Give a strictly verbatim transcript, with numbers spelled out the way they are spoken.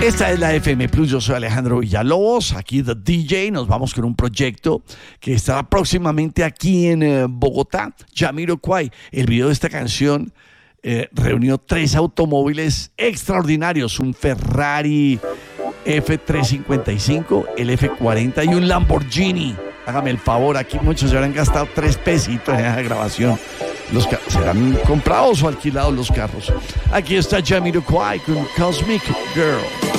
Esta es la F M Plus, yo soy Alejandro Villalobos, aquí The D J. Nos vamos con un proyecto que estará próximamente aquí en eh, Bogotá, Jamiroquai. El video de esta canción eh, reunió tres automóviles extraordinarios, un Ferrari F trescientos cincuenta y cinco, el F cuarenta y un Lamborghini. Hágame el favor, aquí muchos se habrán gastado tres pesitos en la grabación. Los ca- ¿Serán comprados o alquilados los carros? Aquí está Jamiroquai con Cosmic Girl.